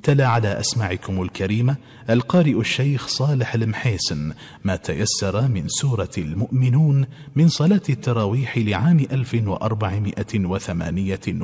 تلا على أسماعكم الكريمة القارئ الشيخ صالح المحيسن ما تيسر من سورة المؤمنون من صلاة التراويح لعام 1438